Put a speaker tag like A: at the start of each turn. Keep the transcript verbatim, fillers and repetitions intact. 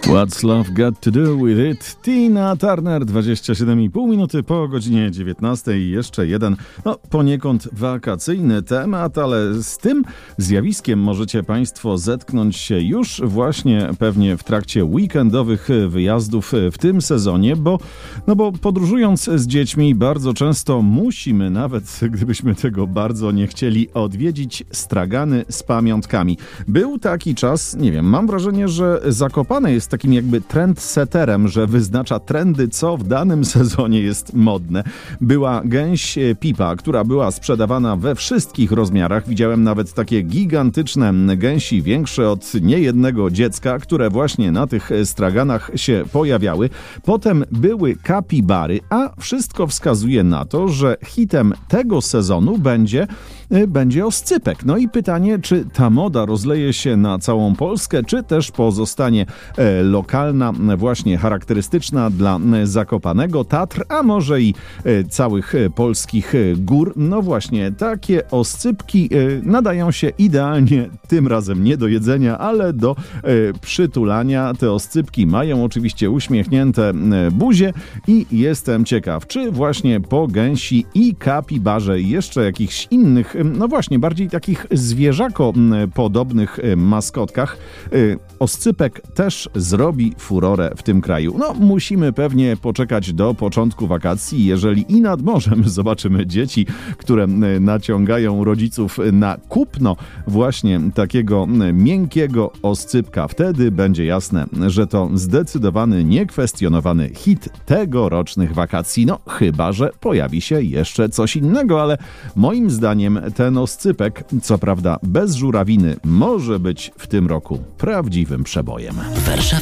A: What's Love Got to Do With It? Tina Turner, dwadzieścia siedem i pół minuty po godzinie dziewiętnastej i jeszcze jeden, no poniekąd wakacyjny temat, ale z tym zjawiskiem możecie Państwo zetknąć się już właśnie pewnie w trakcie weekendowych wyjazdów w tym sezonie, bo, no bo podróżując z dziećmi bardzo często musimy, nawet gdybyśmy tego bardzo nie chcieli, odwiedzić stragany z pamiątkami. Był taki czas, nie wiem, mam wrażenie, że Zakopane jest takim jakby trendseterem, że wyznacza trendy, co w danym sezonie jest modne. Była gęś Pipa, która była sprzedawana we wszystkich rozmiarach. Widziałem nawet takie gigantyczne gęsi, większe od niejednego dziecka, które właśnie na tych straganach się pojawiały. Potem były kapibary, a wszystko wskazuje na to, że hitem tego sezonu będzie, będzie oscypek. No i pytanie, czy ta moda rozleje się na całą Polskę, czy też pozostanie e, lokalna, właśnie charakterystyczna dla Zakopanego, Tatr, a może i e, całych e, polskich e, gór. No właśnie, takie oscypki e, nadają się idealnie, tym razem nie do jedzenia, ale do e, przytulania. Te oscypki mają oczywiście uśmiechnięte e, buzie i jestem ciekaw, czy właśnie po gęsi i kapibarze i jeszcze jakichś innych, no właśnie, bardziej takich zwierzako podobnych maskotkach, oscypek też zrobi furorę w tym kraju. No, musimy pewnie poczekać do początku wakacji. Jeżeli i nad morzem zobaczymy dzieci, które naciągają rodziców na kupno właśnie takiego miękkiego oscypka, wtedy będzie jasne, że to zdecydowany, niekwestionowany hit tegorocznych wakacji. No, chyba że pojawi się jeszcze coś innego, ale moim zdaniem ten oscypek, co prawda bez żurawiny, może być w tym roku prawdziwym przebojem.